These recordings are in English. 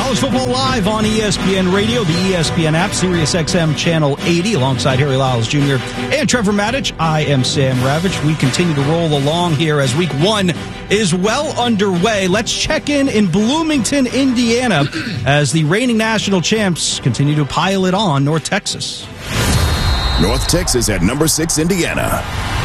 College football live on ESPN Radio, the ESPN app, Sirius XM Channel 80, alongside Harry Lyles Jr. and Trevor Maddich. I am Sam Ravitch. We continue to roll along here as week one is well underway. Let's check in Bloomington, Indiana, as the reigning national champs continue to pile it on North Texas. North Texas at number 6, Indiana.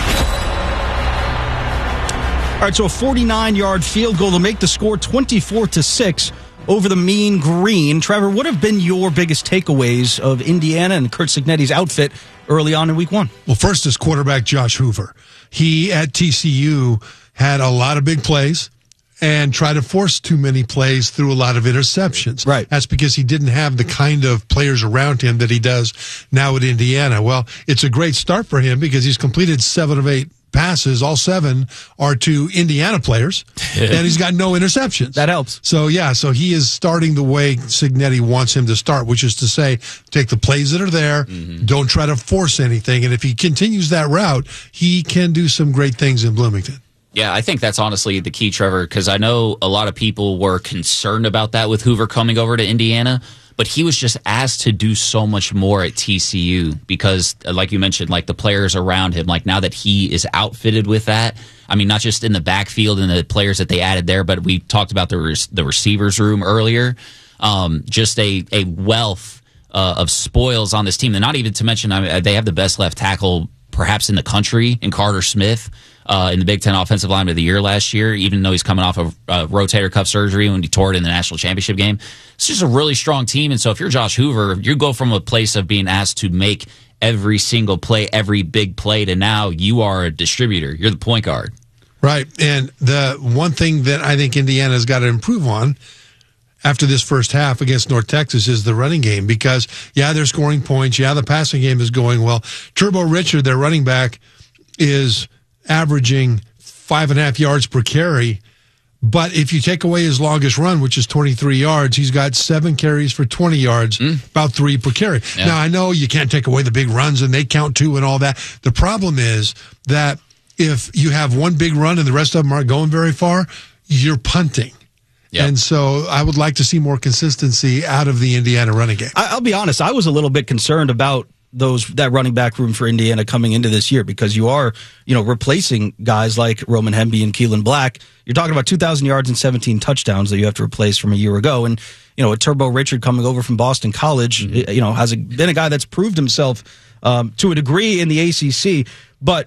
All right, so a 49-yard field goal to make the score 24-6 over the Mean Green. Trevor, what have been your biggest takeaways of Indiana and Curt Cignetti's outfit early on in week one? Well, first is quarterback Josh Hoover. He, at TCU, had a lot of big plays and tried to force too many plays through a lot of interceptions. Right. That's because he didn't have the kind of players around him that he does now at Indiana. Well, it's a great start for him because he's completed 7 of 8 passes. All 7 are to Indiana players, and he's got no interceptions. That helps. So he is starting the way Cignetti wants him to start, which is to say, take the plays that are there, don't try to force anything, and if he continues that route, he can do some great things in Bloomington. Yeah, I think that's honestly the key, Trevor, because I know a lot of people were concerned about that with Hoover coming over to Indiana, but he was just asked to do so much more at TCU because, like you mentioned, like the players around him, like now that he is outfitted with that, I mean, not just in the backfield and the players that they added there, but we talked about the receivers room earlier, just a wealth of spoils on this team. And not even to mention, they have the best left tackle perhaps in the country in Carter Smith. In the Big Ten Offensive Lineman of the Year last year, even though he's coming off of rotator cuff surgery when he tore it in the national championship game. It's just a really strong team. And so if you're Josh Hoover, you go from a place of being asked to make every single play, every big play, to now you are a distributor. You're the point guard. Right. And the one thing that I think Indiana's got to improve on after this first half against North Texas is the running game because, they're scoring points. The passing game is going well. Turbo Richard, their running back, is averaging 5.5 yards per carry. But if you take away his longest run, which is 23 yards, he's got 7 carries for 20 yards, about 3 per carry. Yeah. Now, I know you can't take away the big runs, and they count too and all that. The problem is that if you have one big run and the rest of them aren't going very far, you're punting. Yep. And so I would like to see more consistency out of the Indiana running game. I'll be honest, I was a little bit concerned about that running back room for Indiana coming into this year because you are, replacing guys like Roman Hemby and Keelan Black. You're talking about 2,000 yards and 17 touchdowns that you have to replace from a year ago. And, a Turbo Richard coming over from Boston College, has been a guy that's proved himself to a degree in the ACC, but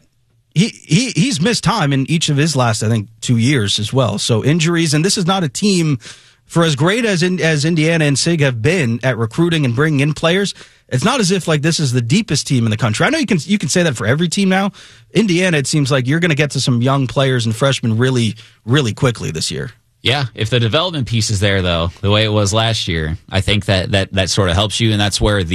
he's missed time in each of his last, I think, 2 years as well. So injuries, and this is not a team for as great as Indiana and Sig have been at recruiting and bringing in players. It's not as if like this is the deepest team in the country. I know you can say that for every team now. Indiana, it seems like you're going to get to some young players and freshmen really, really quickly this year. Yeah, if the development piece is there, though, the way it was last year, I think that sort of helps you, and that's where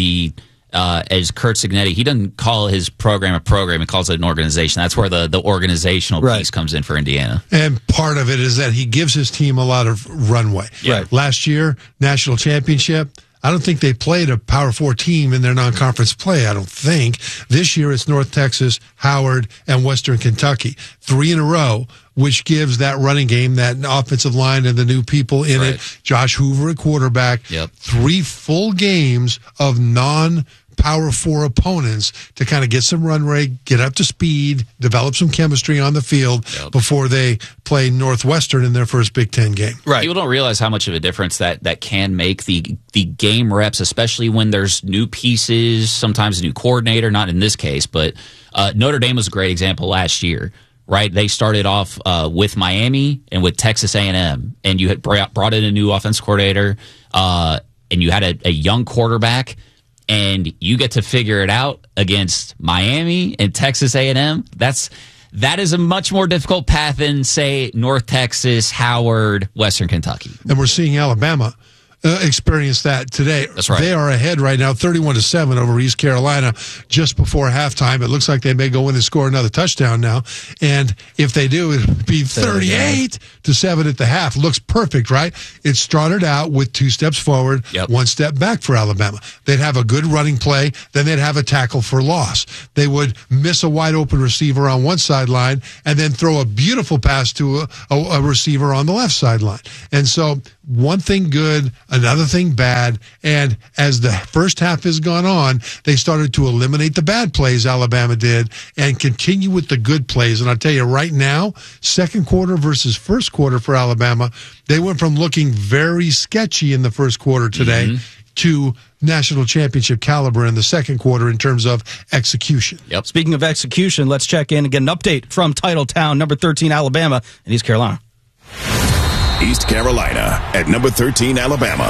as Curt Cignetti, he doesn't call his program a program, he calls it an organization. That's where the organizational piece comes in for Indiana. And part of it is that he gives his team a lot of runway. Yeah. Last year, national championship, I don't think they played a Power 4 team in their non-conference play, I don't think. This year it's North Texas, Howard, and Western Kentucky. 3 in a row, which gives that running game, that offensive line, and the new people in it. Josh Hoover at quarterback. Yep. 3 full games of non-Power 4 opponents to kind of get some run rate, get up to speed, develop some chemistry on the field before they play Northwestern in their first Big Ten game. Right. People don't realize how much of a difference that can make the game reps, especially when there's new pieces, sometimes a new coordinator, not in this case, but Notre Dame was a great example last year. Right, they started off with Miami and with Texas A&M, and you had brought in a new offense coordinator, and you had a young quarterback, and you get to figure it out against Miami and Texas A&M. That is a much more difficult path than, say, North Texas, Howard, Western Kentucky. And we're seeing Alabama experience that today. That's right. They are ahead right now, 31-7 over East Carolina just before halftime. It looks like they may go in and score another touchdown now. And if they do, it would be 38-7 at the half. Looks perfect, right? It started out with 2 steps forward, 1 step back for Alabama. They'd have a good running play, then they'd have a tackle for loss. They would miss a wide open receiver on one sideline and then throw a beautiful pass to a receiver on the left sideline. And so one thing good, another thing bad, and as the first half has gone on, they started to eliminate the bad plays, Alabama did, and continue with the good plays. And I'll tell you right now, second quarter versus first quarter for Alabama, they went from looking very sketchy in the first quarter today to national championship caliber in the second quarter in terms of execution. Yep. Speaking of execution, let's check in and get an update from Titletown, number 13 Alabama in East Carolina. East Carolina at number 13 Alabama.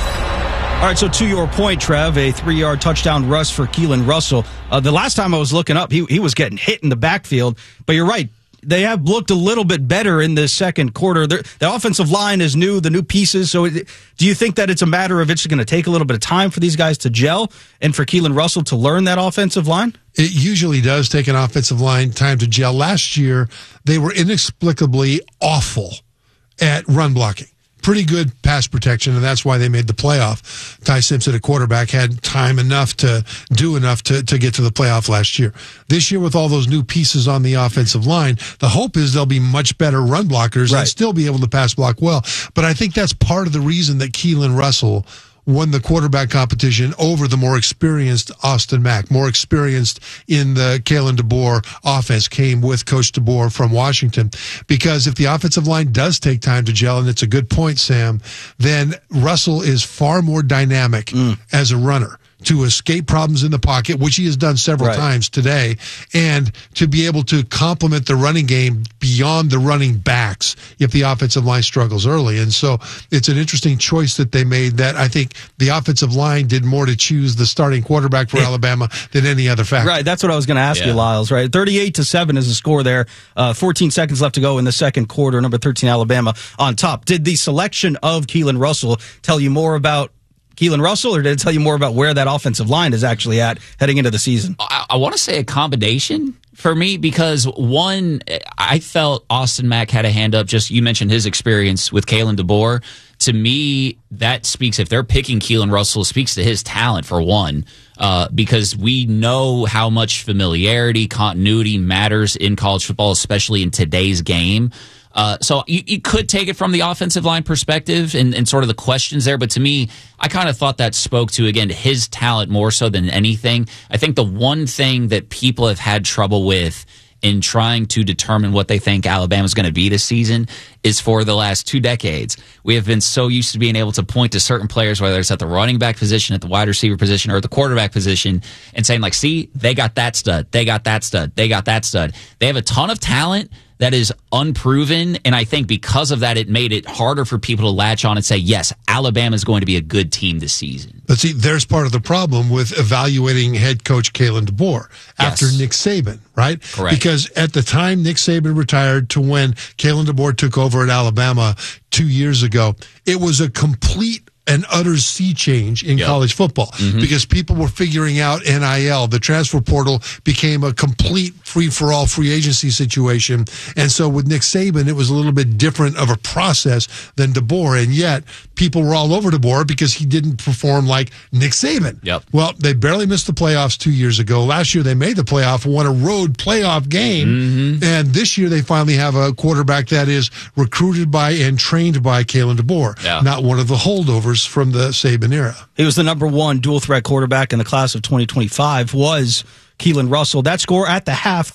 All right, so to your point, Trev, a 3-yard touchdown rush for Keelan Russell. The last time I was looking up, he was getting hit in the backfield. But you're right. They have looked a little bit better in this second quarter. The offensive line is new, the new pieces. So do you think that it's a matter of it's going to take a little bit of time for these guys to gel and for Keelan Russell to learn that offensive line? It usually does take an offensive line time to gel. Last year, they were inexplicably awful at run blocking. Pretty good pass protection, and that's why they made the playoff. Ty Simpson, a quarterback, had time enough to do enough to get to the playoff last year. This year, with all those new pieces on the offensive line, the hope is they'll be much better run blockers and still be able to pass block well. But I think that's part of the reason that Keelan Russell won the quarterback competition over the more experienced Austin Mack, more experienced in the Kalen DeBoer offense, came with Coach DeBoer from Washington. Because if the offensive line does take time to gel, and it's a good point, Sam, then Russell is far more dynamic as a runner to escape problems in the pocket, which he has done several times today, and to be able to complement the running game beyond the running backs if the offensive line struggles early. And so it's an interesting choice that they made, that I think the offensive line did more to choose the starting quarterback for Alabama than any other factor. Right, that's what I was going to ask you, Lyles, right? 38-7 is the score there. 14 seconds left to go in the second quarter. Number 13 Alabama on top. Did the selection of Keelan Russell tell you more about Keelan Russell, or did it tell you more about where that offensive line is actually at heading into the season? I want to say a combination for me, because one, I felt Austin Mack had a hand up. Just, you mentioned his experience with Kalen DeBoer. To me, that speaks, if they're picking Keelan Russell, speaks to his talent for one, because we know how much familiarity, continuity matters in college football, especially in today's game. So you could take it from the offensive line perspective and sort of the questions there. But to me, I kind of thought that spoke to, again, his talent more so than anything. I think the one thing that people have had trouble with in trying to determine what they think Alabama's going to be this season is, for the last 2 decades, we have been so used to being able to point to certain players, whether it's at the running back position, at the wide receiver position, or at the quarterback position, and saying, like, see, they got that stud, they got that stud, they got that stud. They have a ton of talent that is unproven, and I think because of that, it made it harder for people to latch on and say, yes, Alabama is going to be a good team this season. But see, there's part of the problem with evaluating head coach Kalen DeBoer after Nick Saban, right? Correct. Because at the time Nick Saban retired to when Kalen DeBoer took over at Alabama 2 years ago, it was a complete and utter sea change in college football, because people were figuring out NIL. The transfer portal became a complete free-for-all free agency situation. And so with Nick Saban, it was a little bit different of a process than DeBoer. And yet people were all over DeBoer because he didn't perform like Nick Saban. Well, they barely missed the playoffs 2 years ago. Last year they made the playoff, won a road playoff game. And this year they finally have a quarterback that is recruited by and trained by Kalen DeBoer, not one of the holdovers from the Saban era. He was the number 1 dual threat quarterback in the class of 2025, was Keelan Russell. That score at the half,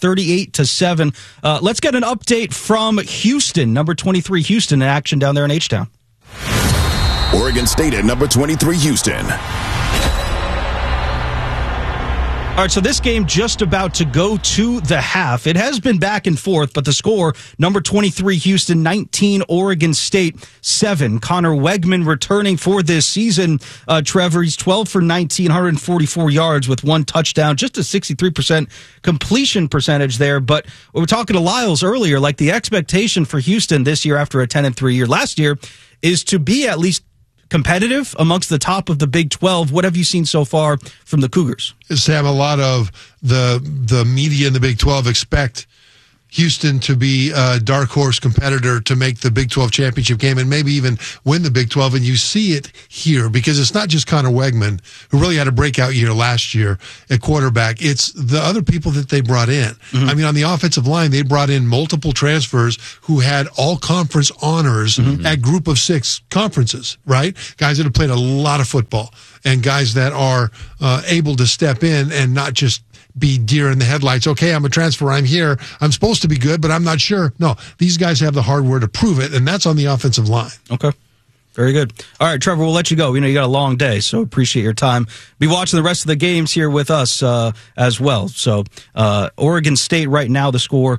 38-7. Let's get an update from Houston, number 23 Houston, in action down there in H-Town. Oregon State at number 23 Houston. All right, so this game just about to go to the half. It has been back and forth, but the score, number 23 Houston, 19 Oregon State, 7. Connor Wegman returning for this season. Trevor, he's 12 for 19, 144 yards with 1 touchdown, just a 63% completion percentage there. But we were talking to Lyles earlier, like the expectation for Houston this year after a 10-3 year last year is to be at least competitive amongst the top of the Big 12. What have you seen so far from the Cougars? Sam, a lot of the media in the Big 12 expect Houston to be a dark horse competitor to make the Big 12 championship game and maybe even win the Big 12. And you see it here because it's not just Connor Wegman, who really had a breakout year last year at quarterback. It's the other people that they brought in. Mm-hmm. I mean, on the offensive line, they brought in multiple transfers who had all conference honors at Group of 6 conferences, right? Guys that have played a lot of football and guys that are able to step in and not just be deer in the headlights. Okay, I'm a transfer. I'm here. I'm supposed to be good, but I'm not sure. No, these guys have the hardware to prove it, and that's on the offensive line. Okay. Very good. All right, Trevor, we'll let you go. We know you got a long day, so appreciate your time. Be watching the rest of the games here with us as well. So Oregon State right now, the score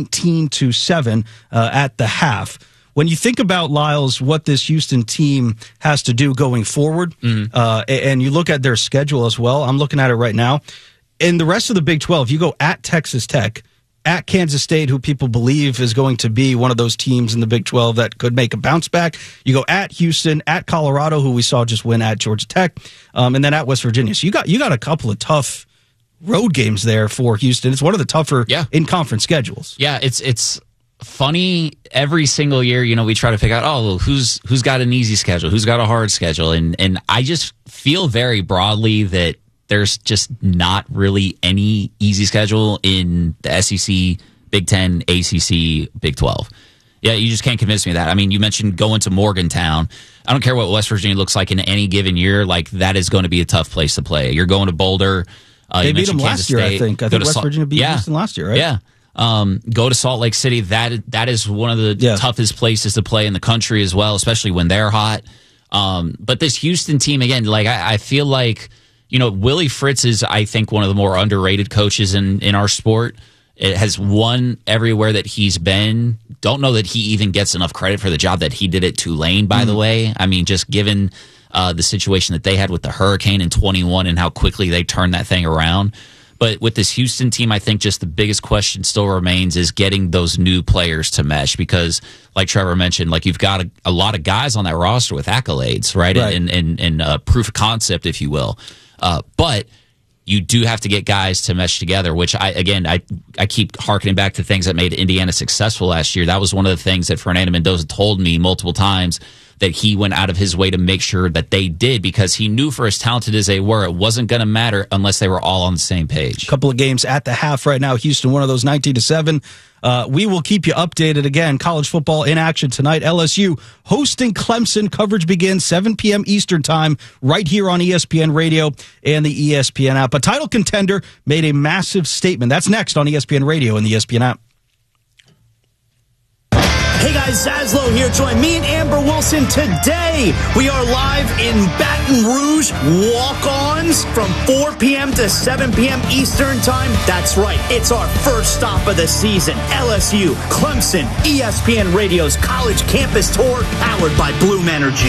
19-7 at the half. When you think about, Lyles, what this Houston team has to do going forward, and you look at their schedule as well, I'm looking at it right now. In the rest of the Big 12, you go at Texas Tech, at Kansas State, who people believe is going to be one of those teams in the Big 12 that could make a bounce back. You go at Houston, at Colorado, who we saw just win at Georgia Tech, and then at West Virginia. So you got a couple of tough road games there for Houston. It's one of the tougher in-conference schedules. Yeah, it's funny. Every single year, we try to figure out, who's got an easy schedule, who's got a hard schedule, and I just feel very broadly that there's just not really any easy schedule in the SEC, Big 10, ACC, Big 12. Yeah, you just can't convince me of that. I mean, you mentioned going to Morgantown. I don't care what West Virginia looks like in any given year. Like, that is going to be a tough place to play. You're going to Boulder. They beat them last year, I think. I think West Virginia beat Houston last year, right? Yeah. Go to Salt Lake City. That is one of the toughest places to play in the country as well, especially when they're hot. But this Houston team, again, like I feel like, Willie Fritz is, I think, one of the more underrated coaches in our sport. It has won everywhere that he's been. Don't know that he even gets enough credit for the job that he did at Tulane, by the way. I mean, just given the situation that they had with the Hurricane in 21 and how quickly they turned that thing around. But with this Houston team, I think just the biggest question still remains is getting those new players to mesh because, like Trevor mentioned, like you've got a lot of guys on that roster with accolades, right? And proof of concept, if you will. But you do have to get guys to mesh together, which I keep harkening back to things that made Indiana successful last year. That was one of the things that Fernando Mendoza told me multiple times that he went out of his way to make sure that they did because he knew for as talented as they were, it wasn't going to matter unless they were all on the same page. A couple of games at the half right now. Houston, one of those 19-7. We will keep you updated again. College football in action tonight. LSU hosting Clemson. Coverage begins 7 p.m. Eastern time right here on ESPN Radio and the ESPN app. A title contender made a massive statement. That's next on ESPN Radio and the ESPN app. Hey guys, Zaslow here. Join me and Amber Wilson today. We are live in Baton Rouge, walk-ons from 4 p.m. to 7 p.m. Eastern time. That's right. It's our first stop of the season. LSU, Clemson, ESPN Radio's college campus tour powered by Bloom Energy.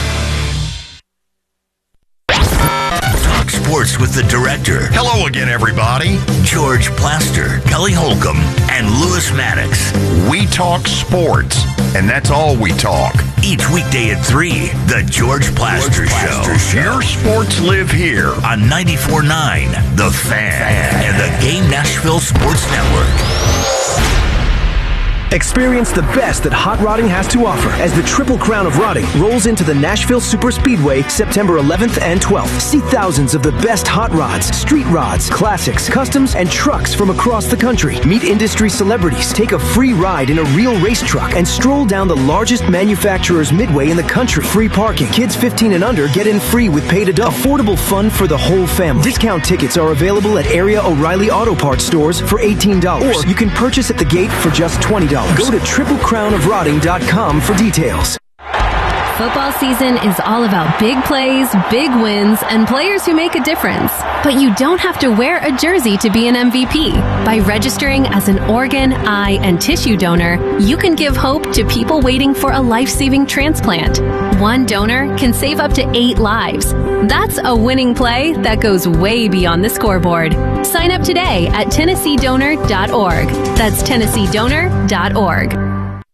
Sports with the director. Hello again, everybody. George Plaster, Kelly Holcomb, and Lewis Maddox. We talk sports, and that's all we talk. Each weekday at 3, the George Plaster Show. Your sports live here on 94.9, The Fan, and the Game Nashville Sports Network. Experience the best that hot rodding has to offer as the Triple Crown of Rodding rolls into the Nashville Super Speedway September 11th and 12th. See thousands of the best hot rods, street rods, classics, customs, and trucks from across the country. Meet industry celebrities, take a free ride in a real race truck, and stroll down the largest manufacturer's midway in the country. Free parking. Kids 15 and under get in free with paid adults. Affordable fun for the whole family. Discount tickets are available at area O'Reilly Auto Parts stores for $18. Or you can purchase at the gate for just $20. Go to TripleCrownOfRodding.com for details. Football season is all about big plays, big wins, and players who make a difference. But you don't have to wear a jersey to be an MVP. By registering as an organ, eye, and tissue donor, you can give hope to people waiting for a life-saving transplant. One donor can save up to 8 lives. That's a winning play that goes way beyond the scoreboard. Sign up today at TennesseeDonor.org. That's TennesseeDonor.org.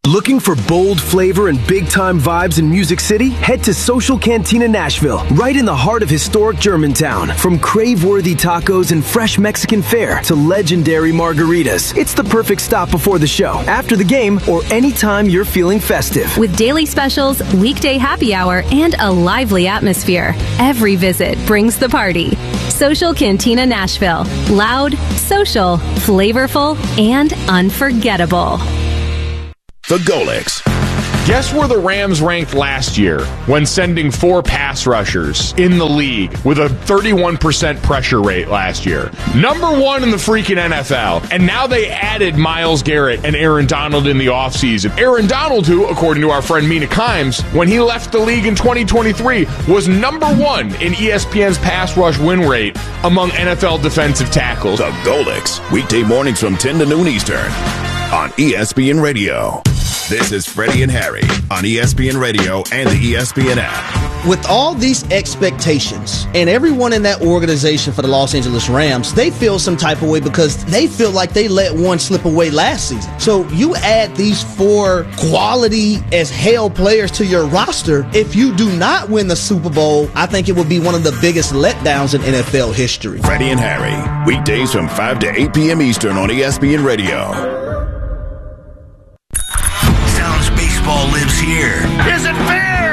Looking for bold flavor and big-time vibes in Music City? Head to Social Cantina Nashville, right in the heart of historic Germantown. From crave-worthy tacos and fresh Mexican fare to legendary margaritas, it's the perfect stop before the show, after the game, or anytime you're feeling festive. With daily specials, weekday happy hour, and a lively atmosphere, every visit brings the party. Social Cantina Nashville. Loud, social, flavorful, and unforgettable. The Golix. Guess where the Rams ranked last year when sending 4 pass rushers in the league with a 31% pressure rate last year? Number 1 in the freaking NFL. And now they added Myles Garrett and Aaron Donald in the offseason. Aaron Donald, who, according to our friend Mina Kimes, when he left the league in 2023, was number 1 in ESPN's pass rush win rate among NFL defensive tackles. The Golix. Weekday mornings from 10 to noon Eastern on ESPN Radio. This is Freddie and Harry on ESPN Radio and the ESPN app. With all these expectations and everyone in that organization for the Los Angeles Rams, they feel some type of way because they feel like they let one slip away last season. So you add these 4 quality as hell players to your roster. If you do not win the Super Bowl, I think it will be one of the biggest letdowns in NFL history. Freddie and Harry, weekdays from 5 to 8 p.m. Eastern on ESPN Radio. Baseball lives here. Is it fair?